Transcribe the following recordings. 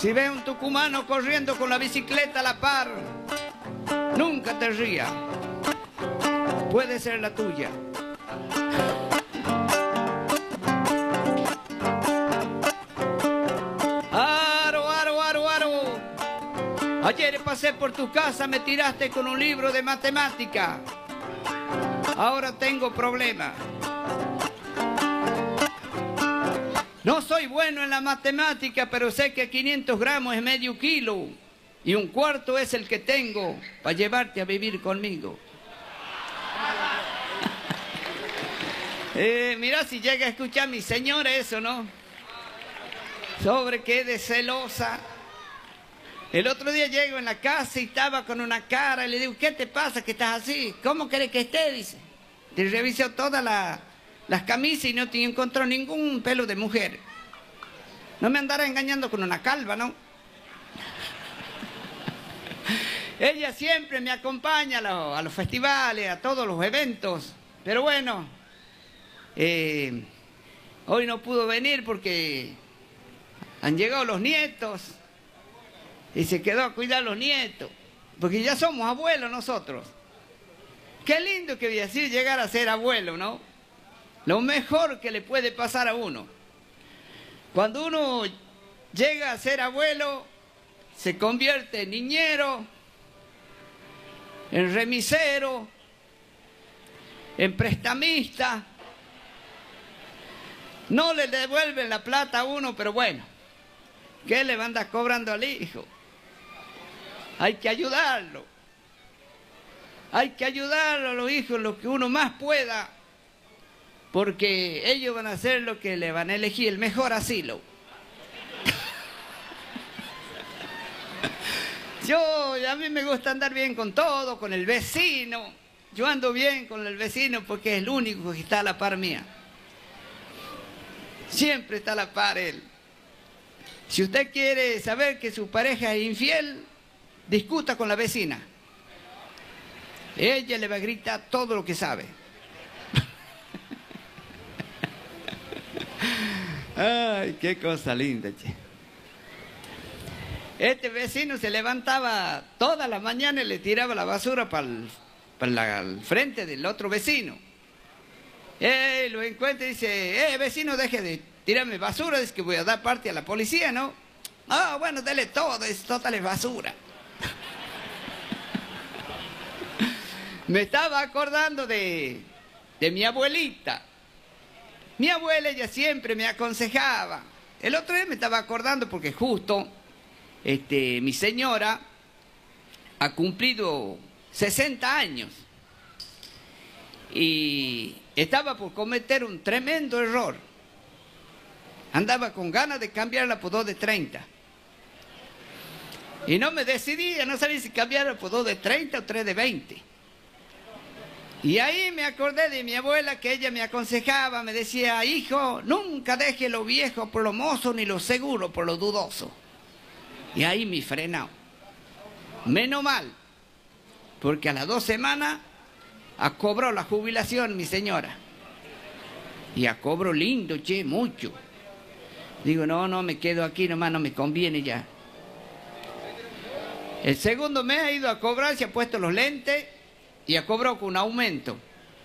Si ves un tucumano corriendo con la bicicleta a la par, nunca te rías. Puede ser la tuya. Aro, aro, aro, aro. Ayer pasé por tu casa, me tiraste con un libro de matemática. Ahora tengo problemas. No soy bueno en la matemática, pero sé que 500 gramos es medio kilo. Y un cuarto es el que tengo para llevarte a vivir conmigo. Mira si llega a escuchar mi señora eso, ¿no? Sobre que de celosa. El otro día llego en la casa y estaba con una cara y le digo, ¿qué te pasa que estás así? ¿Cómo querés que esté? Dice. Te revisó todas las camisas y no te encontró ningún pelo de mujer. No me andará engañando con una calva, ¿no? Ella siempre me acompaña a los festivales, a todos los eventos. Pero bueno, hoy no pudo venir porque han llegado los nietos y se quedó a cuidar a los nietos. Porque ya somos abuelos nosotros. Qué lindo que voy a decir llegar a ser abuelo, ¿no? Lo mejor que le puede pasar a uno. Cuando uno llega a ser abuelo, se convierte en niñero, en remisero, en prestamista. No le devuelven la plata a uno, pero bueno, ¿qué le van a andar cobrando al hijo? Hay que ayudarlo. Hay que ayudarlo a los hijos lo que uno más pueda, porque ellos van a hacer lo que le van a elegir, el mejor asilo. A mí me gusta andar bien con todo, con el vecino. Yo ando bien con el vecino porque es el único que está a la par mía. Siempre está a la par él. Si usted quiere saber que su pareja es infiel, discuta con la vecina. Ella le va a gritar todo lo que sabe. Ay, qué cosa linda, che. Este vecino se levantaba toda la mañana y le tiraba la basura para el frente del otro vecino. Lo encuentra y dice, vecino, deje de tirarme basura, es que voy a dar parte a la policía, ¿no? Ah, bueno, dele todo, es total es basura. Me estaba acordando de mi abuelita. Mi abuela, ella siempre me aconsejaba. El otro día me estaba acordando porque justo mi señora ha cumplido 60 años y estaba por cometer un tremendo error. Andaba con ganas de cambiarla por 2 de 30. Y no me decidía, no sabía si cambiarla por 2 de 30 o 3 de 20. Y ahí me acordé de mi abuela que ella me aconsejaba, me decía, hijo, nunca deje lo viejo por lo mozo ni lo seguro por lo dudoso. Y ahí me frenó. Menos mal, porque a las 2 semanas cobró la jubilación mi señora. Y cobró lindo, che, mucho. Digo, no, me quedo aquí nomás, no me conviene ya. El segundo mes ha ido a cobrar, se ha puesto los lentes y ha cobrado con un aumento.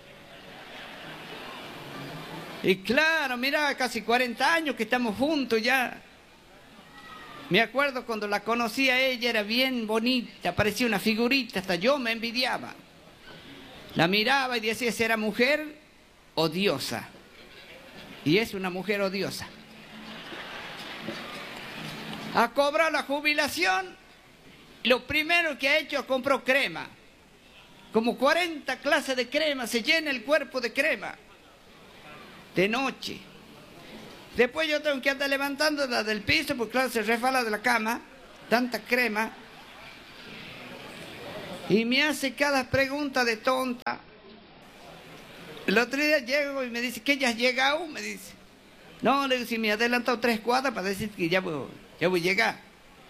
Y claro, mira, casi 40 años que estamos juntos ya. Me acuerdo cuando la conocí a ella, era bien bonita, parecía una figurita, hasta yo me envidiaba. La miraba y decía, ¿será mujer odiosa? Y es una mujer odiosa. Ha cobrado la jubilación, lo primero que ha hecho, compró crema. Como 40 clases de crema, se llena el cuerpo de crema. De noche. Después yo tengo que andar levantándola del piso, porque claro, se resbala de la cama, tanta crema. Y me hace cada pregunta de tonta. El otro día llego y me dice, ¿qué ya has llegado? Me dice. No, le digo, si me he adelantado 3 cuadras para decir que ya voy a llegar.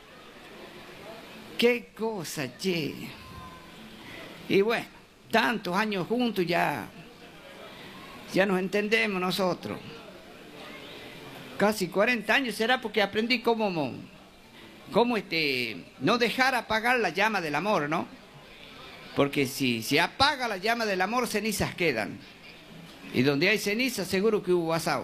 Qué cosa, che. Y bueno, tantos años juntos ya nos entendemos nosotros. Casi 40 años, será porque aprendí cómo cómo no dejar apagar la llama del amor, ¿no? Porque si se apaga la llama del amor, cenizas quedan. Y donde hay cenizas, seguro que hubo asado.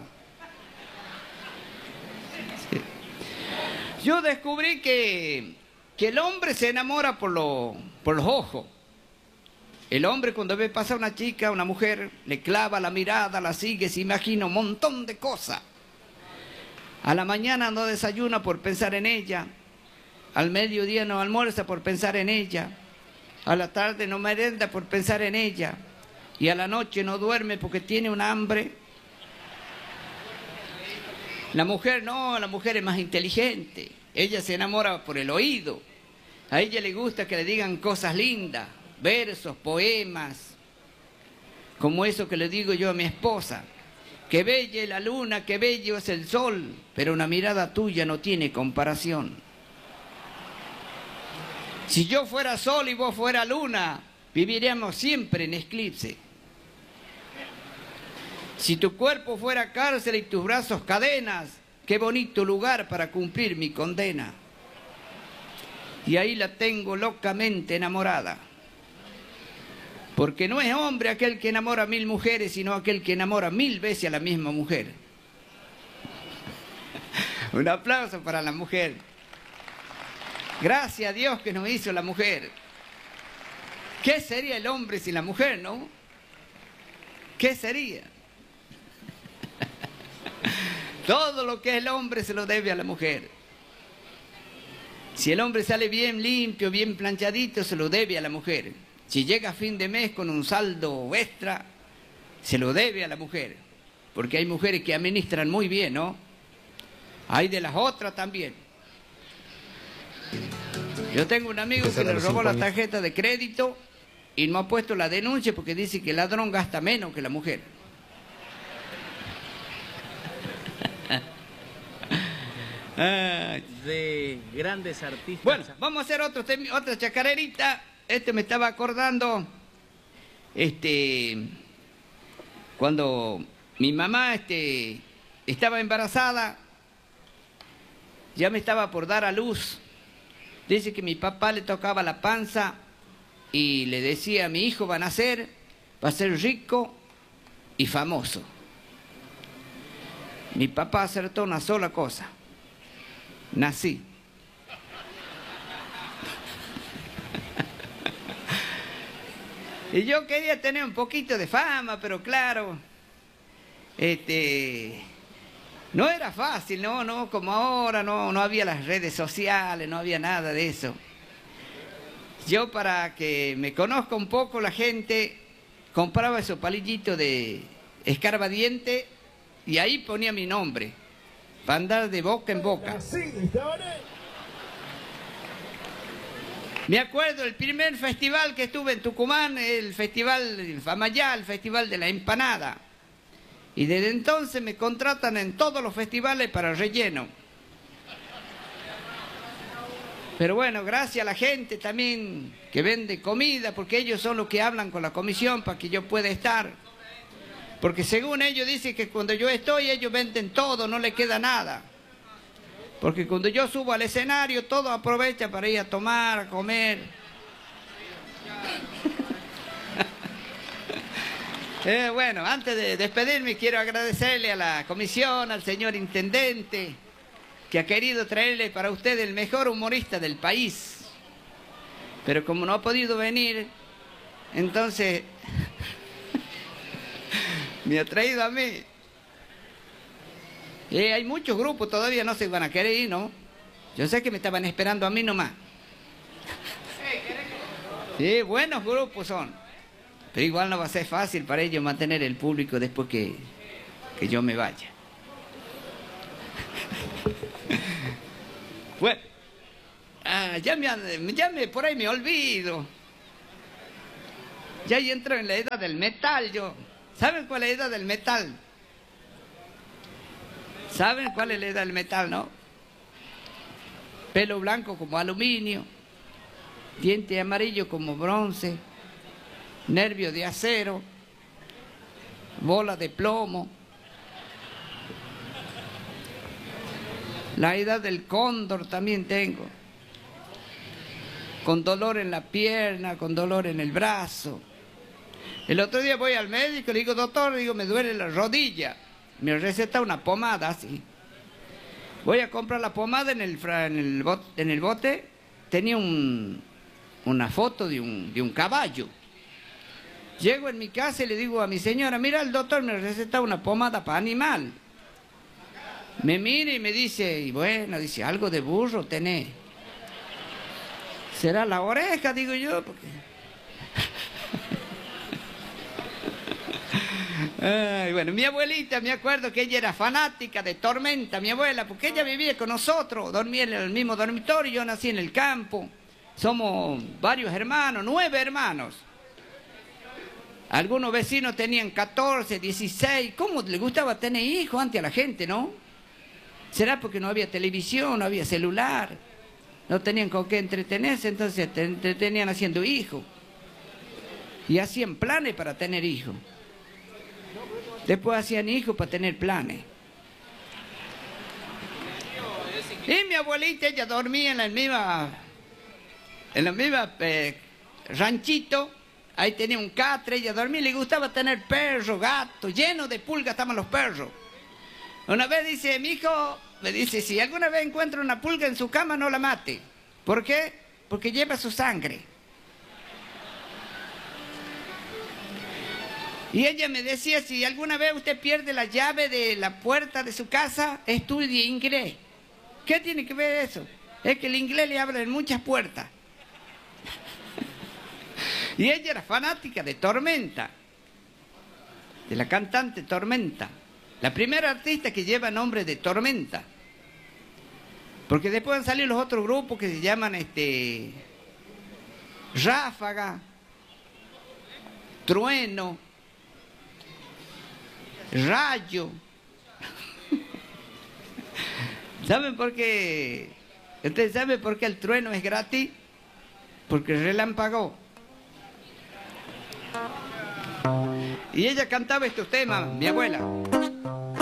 Sí. Yo descubrí que el hombre se enamora por los ojos. El hombre cuando ve pasar una chica, una mujer, le clava la mirada, la sigue, se imagina un montón de cosas. A la mañana no desayuna por pensar en ella. Al mediodía no almuerza por pensar en ella. A la tarde no merenda por pensar en ella. Y a la noche no duerme porque tiene un hambre. La mujer no, la mujer es más inteligente. Ella se enamora por el oído. A ella le gusta que le digan cosas lindas, versos, poemas, como eso que le digo yo a mi esposa. Que bella es la luna, que bello es el sol, pero una mirada tuya no tiene comparación. Si yo fuera sol y vos fuera luna, viviríamos siempre en eclipse. Si tu cuerpo fuera cárcel y tus brazos cadenas, qué bonito lugar para cumplir mi condena. Y ahí la tengo locamente enamorada. Porque no es hombre aquel que enamora a 1000 mujeres, sino aquel que enamora 1000 veces a la misma mujer. Un aplauso para la mujer. Gracias a Dios que nos hizo la mujer. ¿Qué sería el hombre sin la mujer, no? ¿Qué sería? Todo lo que es el hombre se lo debe a la mujer. Si el hombre sale bien limpio, bien planchadito, se lo debe a la mujer. Si llega a fin de mes con un saldo extra, se lo debe a la mujer. Porque hay mujeres que administran muy bien, ¿no? Hay de las otras también. Yo tengo un amigo que le robó la tarjeta de crédito y no ha puesto la denuncia porque dice que el ladrón gasta menos que la mujer. De grandes artistas. Bueno, vamos a hacer otra chacarerita. Me estaba acordando, cuando mi mamá estaba embarazada, ya me estaba por dar a luz. Dice que mi papá le tocaba la panza y le decía: mi hijo va a nacer, va a ser rico y famoso. Mi papá acertó una sola cosa: nací. Y yo quería tener un poquito de fama, pero claro, no era fácil, no como ahora, no había las redes sociales, no había nada de eso. Yo, para que me conozca un poco la gente, compraba esos palillitos de escarbadiente y ahí ponía mi nombre, para andar de boca en boca. Me acuerdo el primer festival que estuve en Tucumán, el festival Famayá, el festival de la empanada. Y desde entonces me contratan en todos los festivales para relleno. Pero bueno, gracias a la gente también que vende comida, porque ellos son los que hablan con la comisión para que yo pueda estar. Porque según ellos dicen que cuando yo estoy, ellos venden todo, no le queda nada. Porque cuando yo subo al escenario, todos aprovechan para ir a tomar, a comer. Bueno, antes de despedirme, quiero agradecerle a la comisión, al señor intendente, que ha querido traerle para usted el mejor humorista del país. Pero como no ha podido venir, entonces me ha traído a mí. Hay muchos grupos, todavía no se van a querer ir, ¿no? Yo sé que me estaban esperando a mí nomás. Sí, buenos grupos son. Pero igual no va a ser fácil para ellos mantener el público después que yo me vaya. Bueno, por ahí me olvido. Ya entro en la edad del metal yo. ¿Saben cuál es la edad del metal? ¿Saben cuál es la edad del metal, no? Pelo blanco como aluminio, diente amarillo como bronce, nervio de acero, bola de plomo. La edad del cóndor también tengo. Con dolor en la pierna, con dolor en el brazo. El otro día voy al médico, le digo, doctor, le digo, me duele la rodilla. Me receta una pomada así. Voy a comprar la pomada en el bote. Tenía una foto de un caballo. Llego en mi casa y le digo a mi señora, mira, el doctor me receta una pomada para animal. Me mira y me dice, y bueno, dice, algo de burro tenés. ¿Será la oreja? Digo yo, porque... Ay, bueno, mi abuelita, me acuerdo que ella era fanática de Tormenta, mi abuela, porque ella vivía con nosotros, dormía en el mismo dormitorio, yo nací en el campo. Somos varios hermanos, 9 hermanos. Algunos vecinos tenían 14, 16. ¿Cómo le gustaba tener hijos antes a la gente, no? ¿Será porque no había televisión, no había celular? No tenían con qué entretenerse, entonces te entretenían haciendo hijos. Y hacían planes para tener hijos. Después hacían hijos para tener planes. Y mi abuelita, ella dormía en la misma ranchito. Ahí tenía un catre, ella dormía, le gustaba tener perros, gatos, llenos de pulgas estaban los perros. Una vez dice, mi hijo, me dice, si alguna vez encuentra una pulga en su cama, no la mate. ¿Por qué? Porque lleva su sangre. Y ella me decía, si alguna vez usted pierde la llave de la puerta de su casa, estudie inglés. ¿Qué tiene que ver eso? Es que el inglés le abre muchas puertas. Y ella era fanática de Tormenta, de la cantante Tormenta, la primera artista que lleva nombre de Tormenta. Porque después han salido los otros grupos que se llaman Ráfaga, Trueno, Rayo. ¿Saben por qué? ¿Ustedes saben por qué el trueno es gratis? Porque relámpagó. Y ella cantaba estos temas, mi abuela.